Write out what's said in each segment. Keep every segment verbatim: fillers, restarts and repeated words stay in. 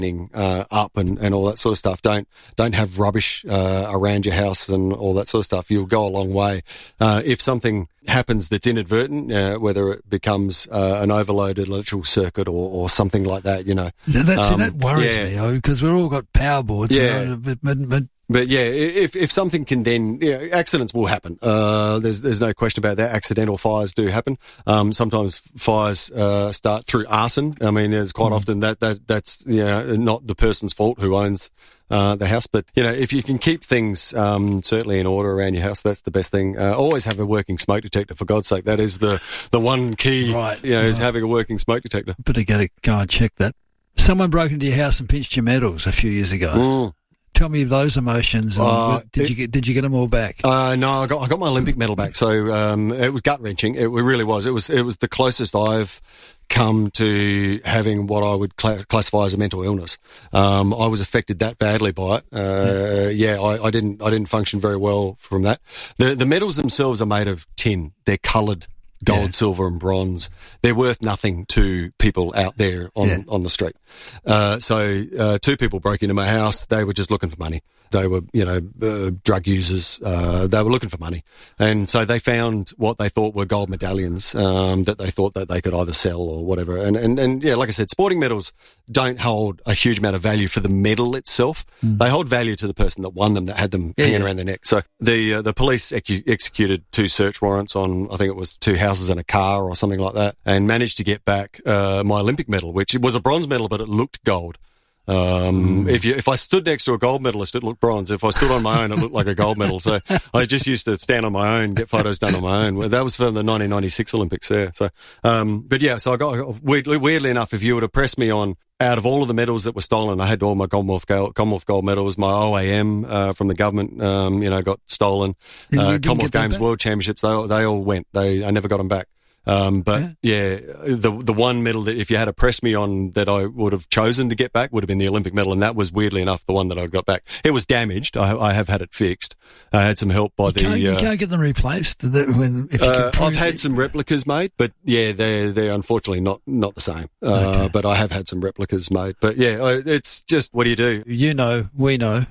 Uh, up and, and all that sort of stuff. Don't don't have rubbish uh, around your house and all that sort of stuff. You'll go a long way. Uh, if something happens that's inadvertent, uh, whether it becomes uh, an overloaded electrical circuit or, or something like that, you know. That's, um, that worries yeah. me, oh, because we've all got power boards. Yeah. You know, but, but, but But yeah, if if something can then, you know, accidents will happen. Uh, there's there's no question about that. Accidental fires do happen. Um, sometimes fires uh, start through arson. I mean, there's quite mm. often that that that's you know, not the person's fault who owns uh, the house. But you know, if you can keep things um, certainly in order around your house, that's the best thing. Uh, always have a working smoke detector, for God's sake. That is the the one key. Right. You know, right. is having a working smoke detector. Better go to go and check that. Someone broke into your house and pinched your metals a few years ago. Mm. Tell me those emotions. And uh, did it, you get? Did you get them all back? Uh, no, I got I got my Olympic medal back. So um, it was gut wrenching. It really was. It was it was the closest I've come to having what I would cl- classify as a mental illness. Um, I was affected that badly by it. Uh, yeah, I, I didn't I didn't function very well from that. The the medals themselves are made of tin. They're coloured. Gold, yeah. silver and bronze. They're worth nothing to people out there on, yeah. on the street. Uh, so, uh, two people broke into my house. They were just looking for money. They were, you know, uh, drug users. Uh, they were looking for money. And so they found what they thought were gold medallions, um, that they thought that they could either sell or whatever. And, and, and yeah, like I said, sporting medals don't hold a huge amount of value for the medal itself. Mm. They hold value to the person that won them, that had them yeah, hanging yeah. around their neck. So the, uh, the police ecu- executed two search warrants on, I think it was two houses and a car or something like that, and managed to get back, uh, my Olympic medal, which was a bronze medal, but it looked gold. Um, mm. if you, if I stood next to a gold medalist, it looked bronze. If I stood on my own, it looked like a gold medal. So I just used to stand on my own, get photos done on my own. That was for the nineteen ninety-six Olympics, yeah. So, um, but yeah, so I got, weirdly, weirdly enough, if you were to press me on, out of all of the medals that were stolen, I had all my Commonwealth gold, Commonwealth gold medals, my O A M, uh, from the government, um, you know, got stolen. Uh, Commonwealth Games, World Championships, they, they all went. They, I never got them back. Um, but yeah. yeah, the the one medal that if you had to press me on that I would have chosen to get back would have been the Olympic medal, and that was weirdly enough the one that I got back. It was damaged. I, I have had it fixed. I had some help by you the. Can't, you uh, can't get them replaced. When if you uh, can I've had some replicas made, but yeah, they're they're unfortunately not not the same. Uh, okay. But I have had some replicas made. But yeah, it's just what do you do? You know, we know.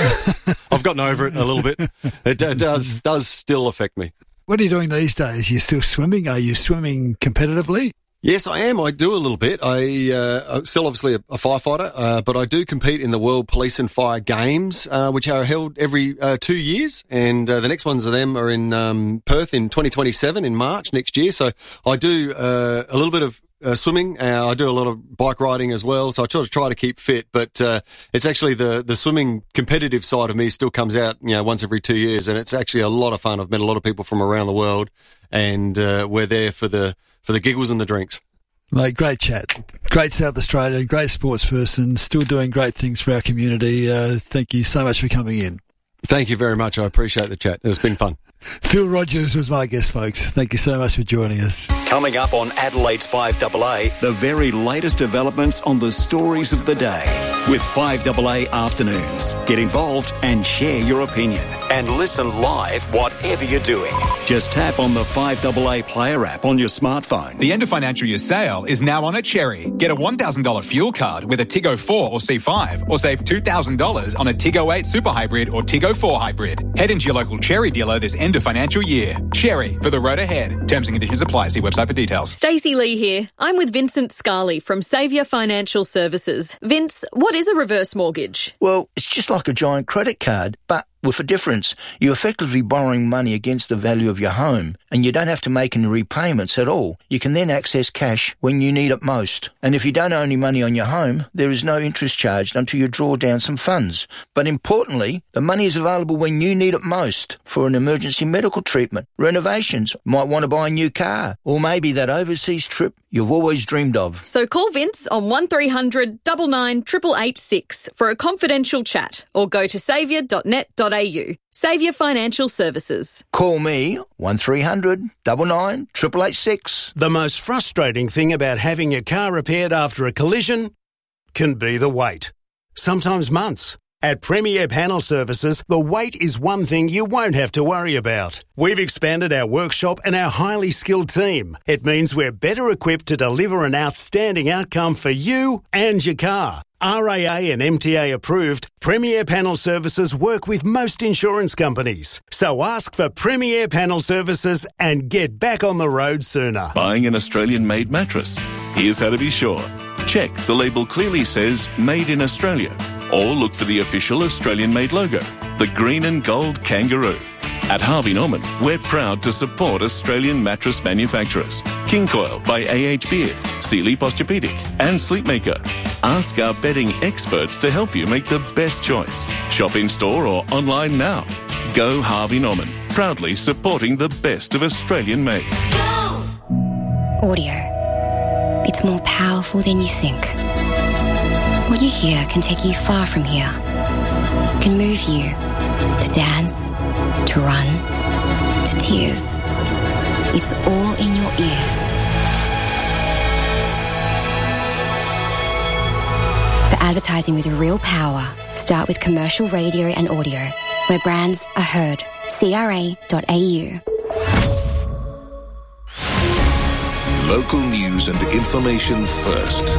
I've gotten over it a little bit. It, it does does still affect me. What are you doing these days? Are you still swimming? Are you swimming competitively? Yes, I am. I do a little bit. I, uh, I'm still obviously a, a firefighter, uh, but I do compete in the World Police and Fire Games, uh, which are held every uh, two years. And uh, the next ones of them are in um, Perth in twenty twenty-seven, in March next year. So I do uh, a little bit of Uh, swimming. Uh, I do a lot of bike riding as well, so I try to try to keep fit. But uh, it's actually the the swimming competitive side of me still comes out, you know, once every two years, and it's actually a lot of fun. I've met a lot of people from around the world, and uh, we're there for the for the giggles and the drinks. Mate, great chat. Great South Australian, great sports person, still doing great things for our community. Uh, thank you so much for coming in. Thank you very much. I appreciate the chat. It's been fun. Phil Rogers was my guest, folks. Thank you so much for joining us. Coming up on Adelaide's five A A, the very latest developments on the stories of the day with five A A Afternoons. Get involved and share your opinion. And listen live whatever you're doing. Just tap on the five A A Player app on your smartphone. The end of financial year sale is now on at Cherry. Get a one thousand dollars fuel card with a Tiggo four or C five, or save two thousand dollars on a Tiggo eight Super Hybrid or Tiggo four Hybrid. Head into your local Cherry dealer this end of financial year. Cherry, for the road ahead. Terms and conditions apply. See website for details. Stacey Lee here. I'm with Vincent Scarley from Saviour Financial Services. Vince, what is a reverse mortgage? Well, it's just like a giant credit card, but with a difference. You're effectively borrowing money against the value of your home, and you don't have to make any repayments at all. You can then access cash when you need it most. And if you don't owe any money on your home, there is no interest charged until you draw down some funds. But importantly, the money is available when you need it most for an emergency medical treatment, renovations, might want to buy a new car, or maybe that overseas trip you've always dreamed of. So call Vince on one three hundred nine nine eight eight eight six for a confidential chat, or go to saviour dot net dot a u. Saviour Financial Services. Call me, one three hundred nine nine eight eight eight six. The most frustrating thing about having your car repaired after a collision can be the wait. Sometimes months. At Premier Panel Services, the wait is one thing you won't have to worry about. We've expanded our workshop and our highly skilled team. It means we're better equipped to deliver an outstanding outcome for you and your car. R A A and M T A approved, Premier Panel Services work with most insurance companies. So ask for Premier Panel Services and get back on the road sooner. Buying an Australian-made mattress? Here's how to be sure. Check the label clearly says Made in Australia, or look for the official Australian-made logo, the green and gold kangaroo. At Harvey Norman, we're proud to support Australian mattress manufacturers. King Coil by A H Beard, Sealy Posturepedic and Sleepmaker. Ask our bedding experts to help you make the best choice. Shop in store or online now. Go Harvey Norman, proudly supporting the best of Australian made. Audio. It's more powerful than you think. What you hear can take you far from here. It can move you to dance, to run, to tears. It's all in your ears. For advertising with real power, start with commercial radio and audio, where brands are heard. C R A dot A U. Local news and information first.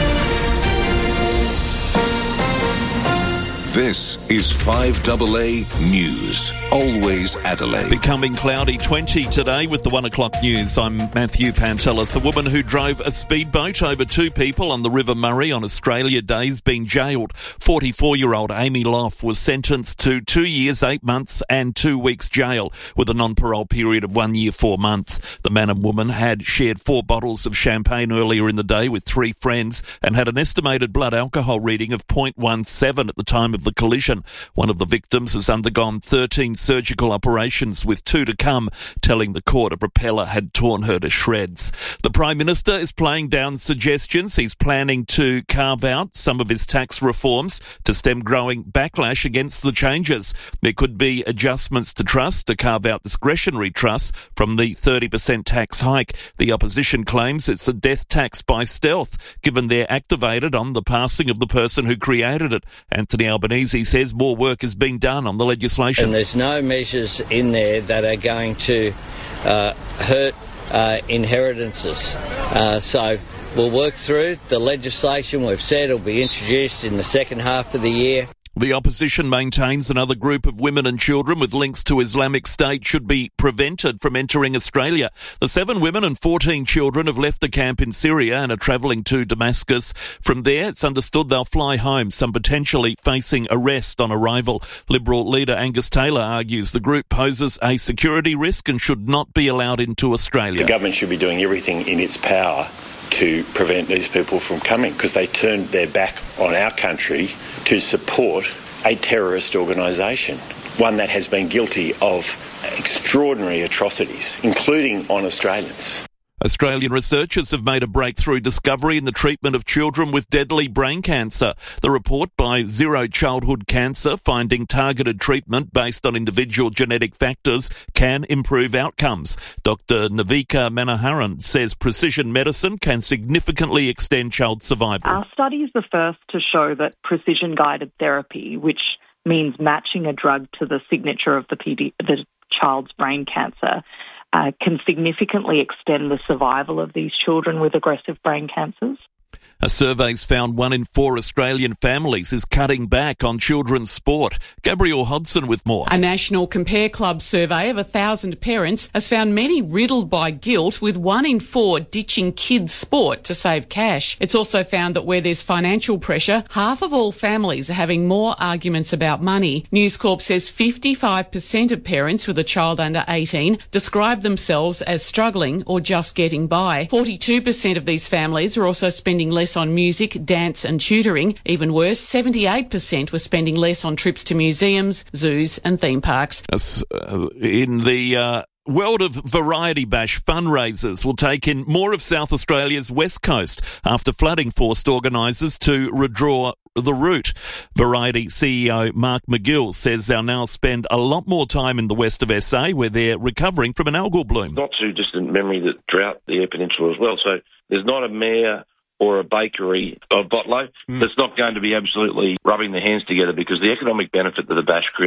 This is five A A News. Always Adelaide. Becoming cloudy twenty today with the one o'clock news. I'm Matthew Pantelis. A woman who drove a speedboat over two people on the River Murray on Australia Day has been jailed. forty-four-year-old Amy Loff was sentenced to two years, eight months and two weeks jail with a non-parole period of one year, four months. The man and woman had shared four bottles of champagne earlier in the day with three friends and had an estimated blood alcohol reading of zero point one seven at the time of the collision. One of the victims has undergone thirteen surgical operations with two to come, telling the court a propeller had torn her to shreds. The Prime Minister is playing down suggestions. He's planning to carve out some of his tax reforms to stem growing backlash against the changes. There could be adjustments to trust to carve out discretionary trusts from the thirty percent tax hike. The opposition claims it's a death tax by stealth, given they're activated on the passing of the person who created it. Anthony Albanese says more work is being done on the legislation. And there's no measures in there that are going to uh, hurt uh, inheritances. Uh, so we'll work through the legislation. We've said it'll be introduced in the second half of the year. The opposition maintains another group of women and children with links to Islamic State should be prevented from entering Australia. The seven women and fourteen children have left the camp in Syria and are travelling to Damascus. From there, it's understood they'll fly home, some potentially facing arrest on arrival. Liberal leader Angus Taylor argues the group poses a security risk and should not be allowed into Australia. The government should be doing everything in its power to prevent these people from coming, because they turned their back on our country to support a terrorist organisation, one that has been guilty of extraordinary atrocities, including on Australians. Australian researchers have made a breakthrough discovery in the treatment of children with deadly brain cancer. The report by Zero Childhood Cancer, finding targeted treatment based on individual genetic factors can improve outcomes. Doctor Navika Manoharan says precision medicine can significantly extend child survival. Our study is the first to show that precision-guided therapy, which means matching a drug to the signature of the, pedi- the child's brain cancer, Uh, can significantly extend the survival of these children with aggressive brain cancers. A survey's found one in four Australian families is cutting back on children's sport. Gabrielle Hodson with more. A National Compare Club survey of one thousand parents has found many riddled by guilt, with one in four ditching kids' sport to save cash. It's also found that where there's financial pressure, half of all families are having more arguments about money. News Corp says fifty-five percent of parents with a child under eighteen describe themselves as struggling or just getting by. forty-two percent of these families are also spending less on music, dance and tutoring. Even worse, seventy-eight percent were spending less on trips to museums, zoos and theme parks. Uh, in the uh, world of Variety Bash, fundraisers will take in more of South Australia's west coast after flooding forced organisers to redraw the route. Variety C E O Mark McGill says they'll now spend a lot more time in the west of S A, where they're recovering from an algal bloom. Not too distant memory that drought the Eyre Peninsula as well. So there's not a mayor or a bakery of Botlow mm. that's not going to be absolutely rubbing their hands together, because the economic benefit that the bash creates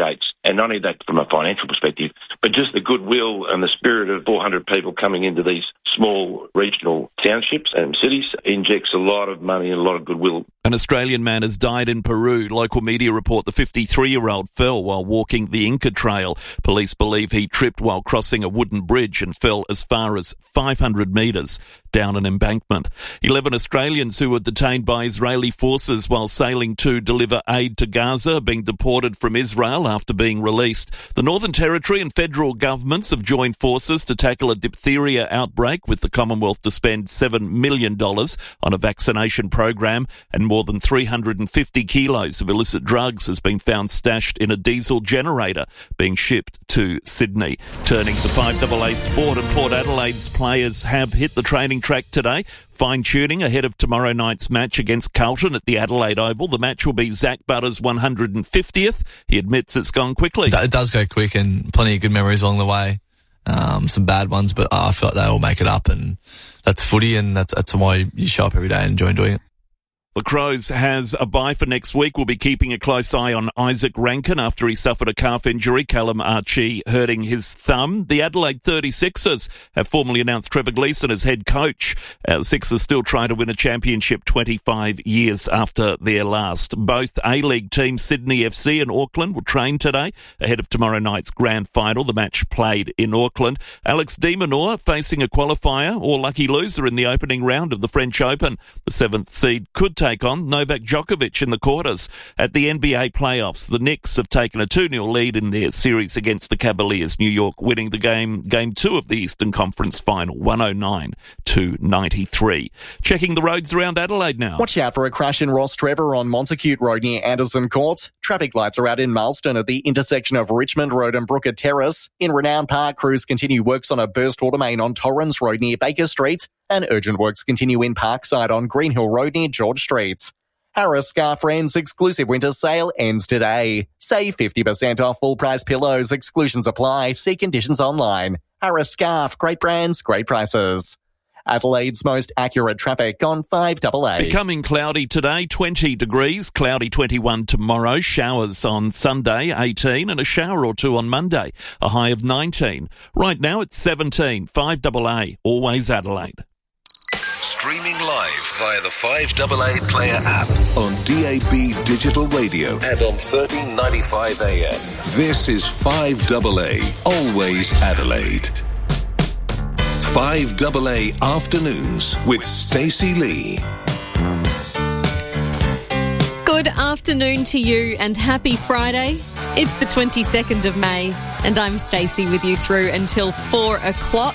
And not only that from a financial perspective, but just the goodwill and the spirit of four hundred people coming into these small regional townships and cities injects a lot of money and a lot of goodwill. An Australian man has died in Peru. Local media report the fifty-three-year-old fell while walking the Inca Trail. Police believe he tripped while crossing a wooden bridge and fell as far as five hundred metres down an embankment. Eleven Australians who were detained by Israeli forces while sailing to deliver aid to Gaza are being deported from Israel after being released. The Northern Territory and federal governments have joined forces to tackle a diphtheria outbreak, with the Commonwealth to spend seven million dollars on a vaccination program, and more than three hundred fifty kilos of illicit drugs has been found stashed in a diesel generator being shipped to Sydney. Turning to five A A Sport, and Port Adelaide's players have hit the training track today, fine-tuning ahead of tomorrow night's match against Carlton at the Adelaide Oval. The match will be Zach Butter's one hundred fiftieth. He admits it's gone quickly. It does go quick, and plenty of good memories along the way. Um, some bad ones, but I feel like they all make it up, and that's footy, and that's, that's why you show up every day and enjoy doing it. The Crows has a bye for next week. We'll be keeping a close eye on Isaac Rankin after he suffered a calf injury, Callum Archie hurting his thumb. The Adelaide thirty-sixers have formally announced Trevor Gleeson as head coach. Uh, the Sixers still try to win a championship twenty-five years after their last. Both A-League teams, Sydney F C and Auckland, will train today ahead of tomorrow night's grand final, the match played in Auckland. Alex de Minaur facing a qualifier or lucky loser in the opening round of the French Open. The seventh seed could take on Novak Djokovic in the quarters. At the N B A playoffs, the Knicks have taken a two nil lead in their series against the Cavaliers. New York winning the game, game two of the Eastern Conference final, one oh nine to ninety-three. Checking the roads around Adelaide now. Watch out for a crash in Ross Trevor on Montacute Road near Anderson Court. Traffic lights are out in Marston at the intersection of Richmond Road and Brooker Terrace. In Renown Park, crews continue works on a burst water main on Torrens Road near Baker Street. And urgent works continue in Parkside on Greenhill Road near George Street. Harris Scarf Friends exclusive winter sale ends today. Save fifty percent off full price pillows. Exclusions apply. See conditions online. Harris Scarf. Great brands, great prices. Adelaide's most accurate traffic on five A A. Becoming cloudy today, twenty degrees, cloudy twenty-one tomorrow, showers on Sunday, eighteen, and a shower or two on Monday, a high of nineteen. Right now it's seventeen, five A A, always Adelaide. Streaming live via the five A A Player app on D A B Digital Radio and on thirteen ninety-five A M. This is five A A, always Adelaide. five A A Afternoons with Stacey Lee. Good afternoon to you and happy Friday. It's the twenty-second of May and I'm Stacey with you through until four o'clock.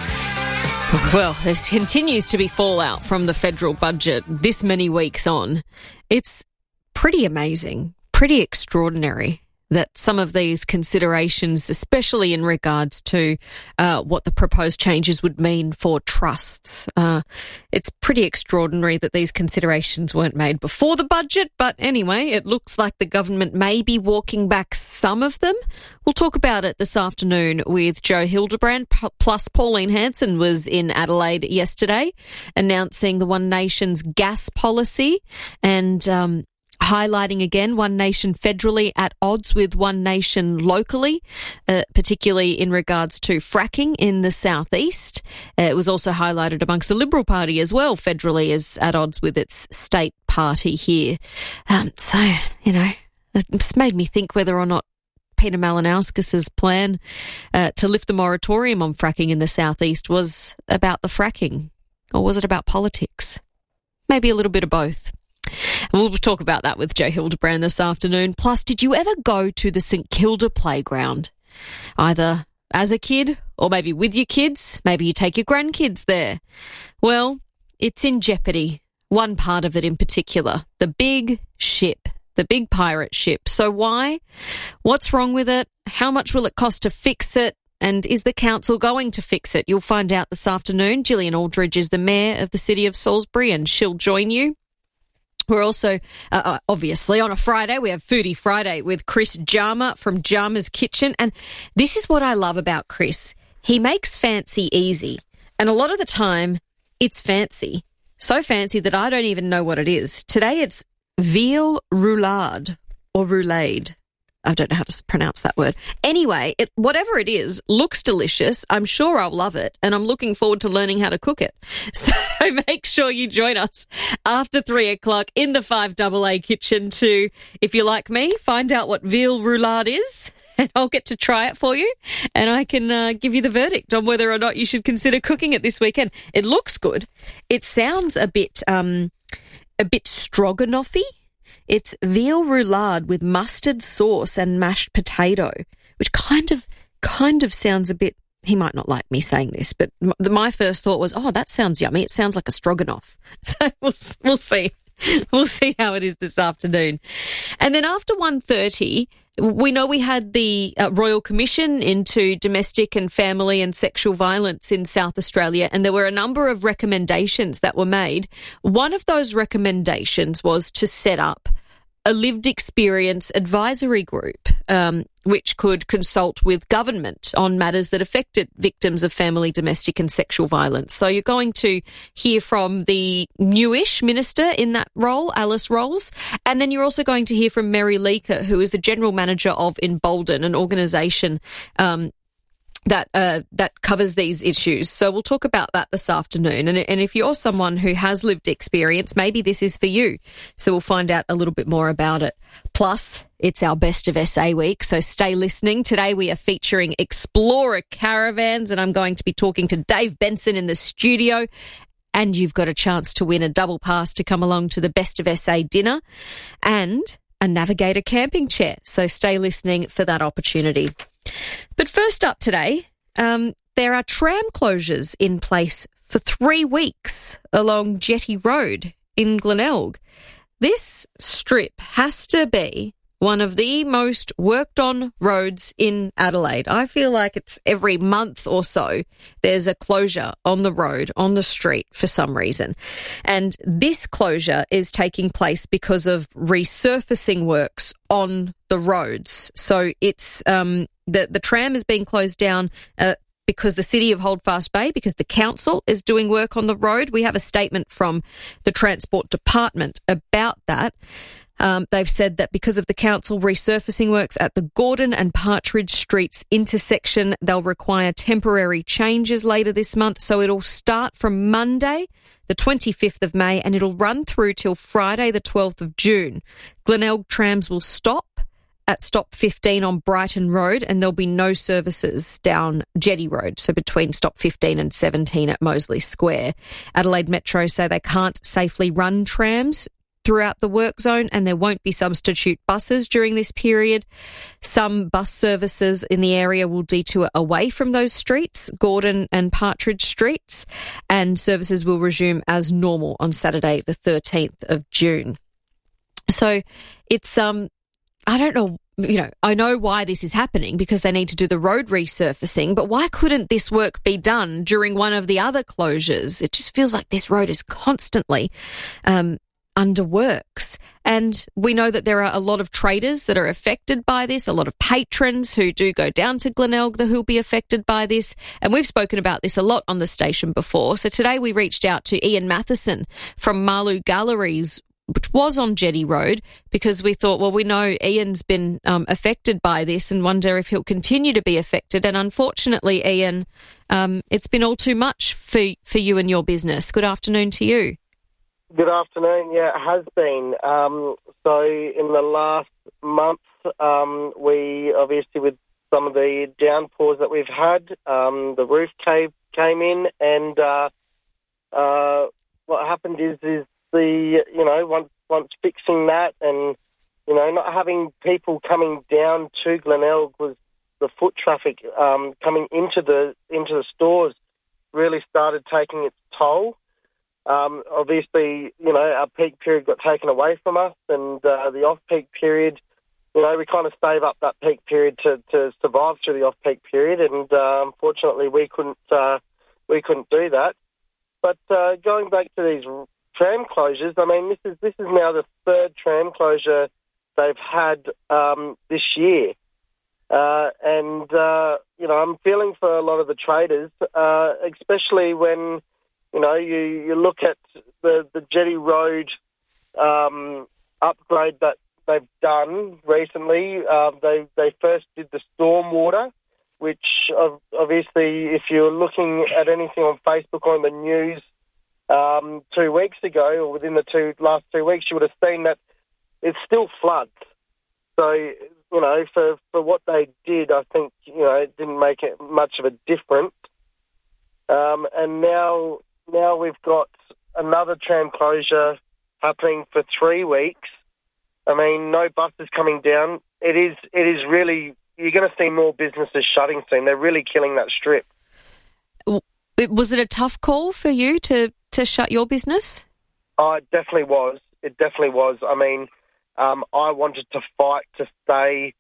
Well, there continues to be fallout from the federal budget this many weeks on. It's pretty amazing, pretty extraordinary that some of these considerations, especially in regards to uh, what the proposed changes would mean for trusts, uh, it's pretty extraordinary that these considerations weren't made before the budget. But anyway, it looks like the government may be walking back some of them. We'll talk about it this afternoon with Joe Hildebrand. Plus, Pauline Hanson was in Adelaide yesterday announcing the One Nation's gas policy and um highlighting again One Nation federally at odds with One Nation locally, uh, particularly in regards to fracking in the southeast. Uh, it was also highlighted amongst the Liberal Party as well, federally, as at odds with its state party here. Um, so, you know, it's made me think whether or not Peter Malinauskas' plan uh, to lift the moratorium on fracking in the southeast was about the fracking, or was it about politics? Maybe a little bit of both. And we'll talk about that with Joe Hildebrand this afternoon. Plus, did you ever go to the St Kilda playground? Either as a kid or maybe with your kids. Maybe you take your grandkids there. Well, it's in jeopardy. One part of it in particular. The big ship. The big pirate ship. So why? What's wrong with it? How much will it cost to fix it? And is the council going to fix it? You'll find out this afternoon. Gillian Aldridge is the mayor of the city of Salisbury and she'll join you. We're also, uh, obviously, on a Friday, we have Foodie Friday with Chris Jama from Jama's Kitchen. And this is what I love about Chris. He makes fancy easy. And a lot of the time, it's fancy. So fancy that I don't even know what it is. Today, it's veal roulade or roulade. I don't know how to pronounce that word. Anyway, it, whatever it is, looks delicious. I'm sure I'll love it, and I'm looking forward to learning how to cook it. So make sure you join us after three o'clock in the five double A kitchen to, if you're like me, find out what veal roulade is. And I'll get to try it for you, and I can uh, give you the verdict on whether or not you should consider cooking it this weekend. It looks good. It sounds a bit, um, a bit stroganoffy. It's veal roulade with mustard sauce and mashed potato, which kind of, kind of sounds a bit. He might not like me saying this, but m- my first thought was, "Oh, that sounds yummy. It sounds like a stroganoff." So we'll we'll see. We'll see how it is this afternoon. And then after one thirty, we know we had the uh, Royal Commission into domestic and family and sexual violence in South Australia, and there were a number of recommendations that were made. One of those recommendations was to set up a lived experience advisory group, um, which could consult with government on matters that affected victims of family, domestic and sexual violence. So you're going to hear from the newish minister in that role, Alice Rolls, and then you're also going to hear from Mary Leaker, who is the general manager of Embolden, an organisation um, that uh, that covers these issues. So we'll talk about that this afternoon. And, and if you're someone who has lived experience, maybe this is for you. So we'll find out a little bit more about it. Plus, it's our Best of S A week, so stay listening. Today we are featuring Explorer Caravans, and I'm going to be talking to Dave Benson in the studio. And you've got a chance to win a double pass to come along to the Best of S A dinner and a Navigator camping chair. So stay listening for that opportunity. But first up today, um, there are tram closures in place for three weeks along Jetty Road in Glenelg. This strip has to be one of the most worked on roads in Adelaide. I feel like it's every month or so there's a closure on the road, on the street for some reason. And this closure is taking place because of resurfacing works on the roads. So it's um, the, the tram is being closed down uh, because the City of Holdfast Bay, because the council is doing work on the road. We have a statement from the Transport Department about that. Um, they've said that because of the council resurfacing works at the Gordon and Partridge Streets intersection, they'll require temporary changes later this month. So it'll start from Monday, the twenty-fifth of May, and it'll run through till Friday, the twelfth of June. Glenelg trams will stop at stop fifteen on Brighton Road, and there'll be no services down Jetty Road, so between stop fifteen and seventeen at Moseley Square. Adelaide Metro say they can't safely run trams throughout the work zone, and there won't be substitute buses during this period. Some bus services in the area will detour away from those streets, Gordon and Partridge Streets, and services will resume as normal on Saturday, the thirteenth of June. So it's, um, I don't know, you know, I know why this is happening because they need to do the road resurfacing, but why couldn't this work be done during one of the other closures? It just feels like this road is constantly, um, under works. And we know that there are a lot of traders that are affected by this, a lot of patrons who do go down to Glenelg who will be affected by this. And we've spoken about this a lot on the station before. So today we reached out to Ian Matheson from Marloo Galleries, which was on Jetty Road, because we thought, well, we know Ian's been um, affected by this and wonder if he'll continue to be affected. And unfortunately, Ian, um, it's been all too much for, for you and your business. Good afternoon to you. Good afternoon. Yeah, it has been. Um, so in the last month, um, we obviously, with some of the downpours that we've had, um, the roof cave came in, and uh, uh, what happened is, is the you know once once fixing that, and you know not having people coming down to Glenelg, was the foot traffic um, coming into the into the stores really started taking its toll. Um, obviously, you know, our peak period got taken away from us, and uh, the off-peak period, you know, we kind of save up that peak period to, to survive through the off-peak period, and uh, unfortunately, we couldn't uh, we couldn't do that. But uh, going back to these tram closures, I mean, this is this is now the third tram closure they've had um, this year, uh, and uh, you know, I'm feeling for a lot of the traders, uh, especially when. You know, you, you look at the, the Jetty Road um, upgrade that they've done recently, uh, they they first did the stormwater, which obviously, if you're looking at anything on Facebook or in the news um, two weeks ago, or within the two last two weeks, you would have seen that it still floods. So, you know, for, for what they did, I think, you know, it didn't make it much of a difference. Um, and now, now we've got another tram closure happening for three weeks. I mean, no buses coming down. It is, it is really, you're going to see more businesses shutting soon. They're really killing that strip. Was it a tough call for you to, to shut your business? Oh, it definitely was. It definitely was. I mean, um, I wanted to fight to stay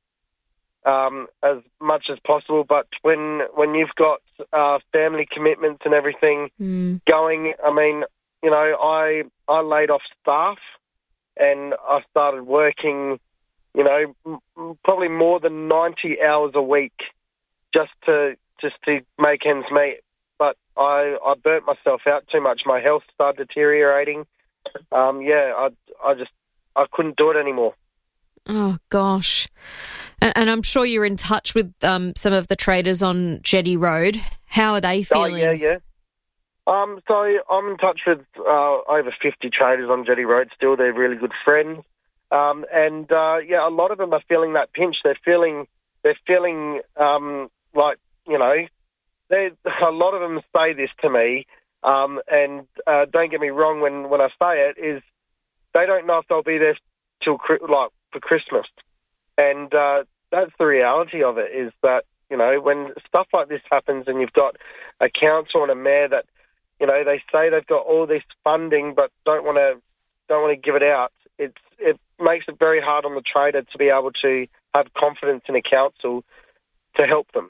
um, as much as possible, but when when you've got uh, family commitments and everything mm. going, I mean, you know, I I laid off staff and I started working, you know, m- probably more than ninety hours a week just to just to make ends meet. But I, I burnt myself out too much. My health started deteriorating. Um, yeah, I, I just, I couldn't do it anymore. Oh, gosh. And, and I'm sure you're in touch with um, some of the traders on Jetty Road. How are they feeling? Oh, yeah, yeah. Um, so I'm in touch with uh, over fifty traders on Jetty Road still. They're really good friends. Um, and, uh, yeah, a lot of them are feeling that pinch. They're feeling, they're feeling um, like, you know, They, a lot of them say this to me, um, and uh, don't get me wrong when, when I say it, is they don't know if they'll be there till like for Christmas. And uh, that's the reality of it, is that, you know, when stuff like this happens and you've got a council and a mayor that, you know, they say they've got all this funding but don't want to don't want to give it out, it's, it makes it very hard on the trader to be able to have confidence in a council to help them.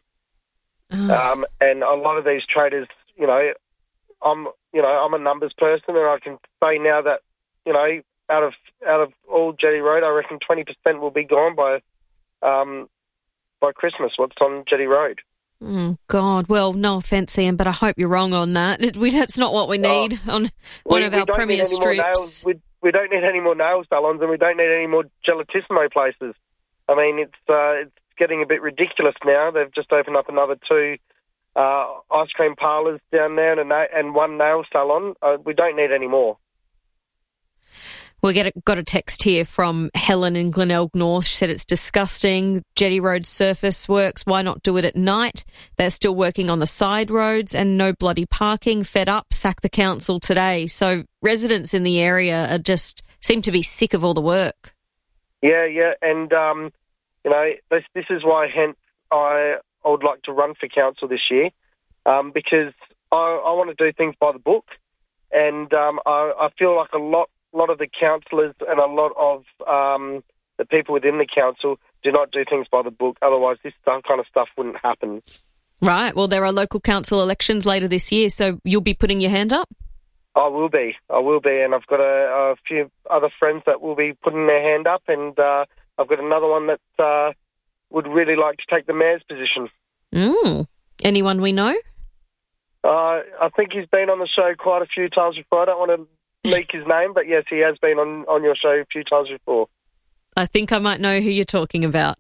Um, and a lot of these traders, you know, I'm, you know, I'm a numbers person, and I can say now that, you know, out of out of all Jetty Road, I reckon twenty percent will be gone by, um, by Christmas. What's on Jetty Road? Oh God! Well, no offence, Ian, but I hope you're wrong on that. It, we, that's not what we need oh, on one we, of our premier strips. Nails, we, we don't need any more nail salons, and we don't need any more gelatissimo places. I mean, it's uh, it's. getting a bit ridiculous now. They've just opened up another two uh, ice cream parlours down there and, a na- and one nail salon. Uh, we don't need any more. We get a, got a text here from Helen in Glenelg North. She said it's disgusting. Jetty Road surface works. Why not do it at night? They're still working on the side roads and no bloody parking. Fed up, sack the council today. So residents in the area are just seem to be sick of all the work. Yeah, yeah, and um, you know, this, this is why, hence, I, I would like to run for council this year, um, because I, I want to do things by the book, and um, I, I feel like a lot, lot of the councillors and a lot of um, the people within the council do not do things by the book. Otherwise, this stuff, kind of stuff wouldn't happen. Right. Well, there are local council elections later this year, so you'll be putting your hand up? I will be. I will be, and I've got a, a few other friends that will be putting their hand up, and Uh, I've got another one that uh, would really like to take the mayor's position. Mm. Anyone we know? Uh, I think he's been on the show quite a few times before. I don't want to leak his name, but yes, he has been on, on your show a few times before. I think I might know who you're talking about.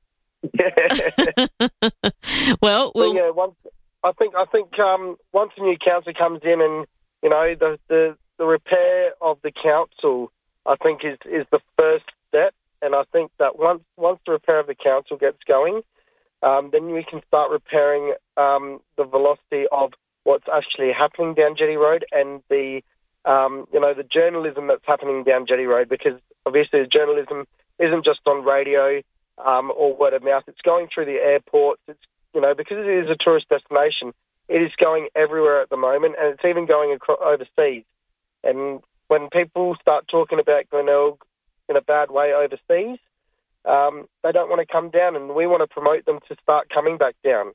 Yeah. well, we'll... yeah, once, I think I think um, once a new council comes in, and you know the, the the repair of the council, I think is is the first step. And I think that once once the repair of the council gets going, um, then we can start repairing um, the velocity of what's actually happening down Jetty Road, and the um, you know the journalism that's happening down Jetty Road. Because obviously the journalism isn't just on radio um, or word of mouth; it's going through the airports. It's you know because it is a tourist destination, it is going everywhere at the moment, and it's even going across overseas. And when people start talking about Glenelg in a bad way overseas, um, they don't want to come down, and we want to promote them to start coming back down.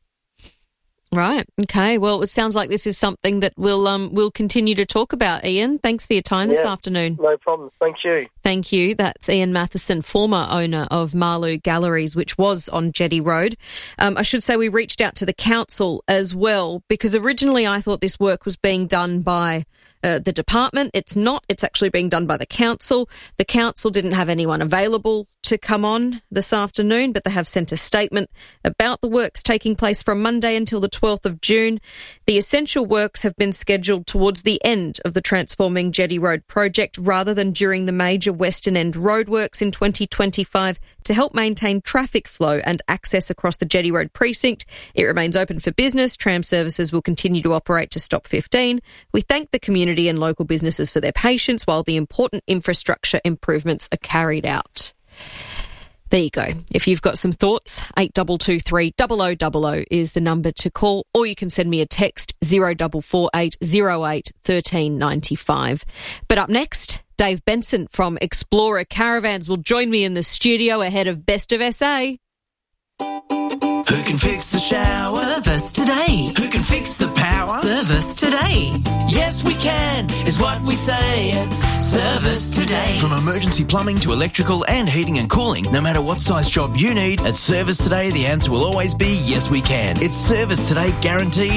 Right. Okay. Well, it sounds like this is something that we'll um we'll continue to talk about. Ian, thanks for your time this yeah, afternoon. No problem. Thank you. Thank you. That's Ian Matheson, former owner of Marloo Galleries, which was on Jetty Road. Um, I should say we reached out to the council as well, because originally I thought this work was being done by uh, the department. It's not. It's actually being done by the council. The council didn't have anyone available to come on this afternoon, but they have sent a statement about the works taking place from Monday until the twelfth of June. The essential works have been scheduled towards the end of the Transforming Jetty Road project rather than during the major Western End roadworks in twenty twenty-five to help maintain traffic flow and access across the Jetty Road precinct. It remains open for business. Tram services will continue to operate to stop fifteen. We thank the community and local businesses for their patience while the important infrastructure improvements are carried out. There you go. If you've got some thoughts, eight two two three, zero zero zero zero is the number to call, or you can send me a text, zero four four eight zero eight one three nine five. But up next, Dave Benson from Explorer Caravans will join me in the studio ahead of Best of S A. Who can fix the shower? Service today. Who can fix the power? Service today. Yes, we can, is what we say at Service Today. From emergency plumbing to electrical and heating and cooling, no matter what size job you need, at Service Today, the answer will always be yes, we can. It's Service Today guaranteed.